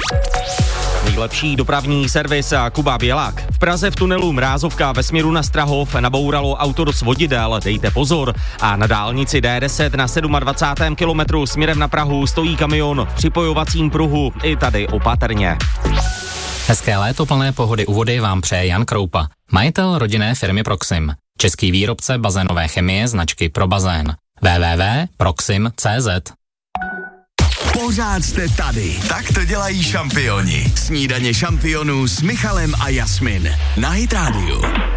Nejlepší dopravní servis a Kuba Bělák. V Praze v tunelu Mrázovka ve směru na Strahov nabouralo auto do svodidel, dejte pozor. A na dálnici D10 na 27. kilometru směrem na Prahu stojí kamion v připojovacím pruhu, i tady opatrně. Hezké léto plné pohody u vody vám přeje Jan Kroupa, majitel rodinné firmy Proxim. Český výrobce bazénové chemie značky Pro bazén. www.proxim.cz. Pořád jste tady. Tak to dělají šampioni. Snídaně šampionů s Michalem a Jasmin na Hit Radio.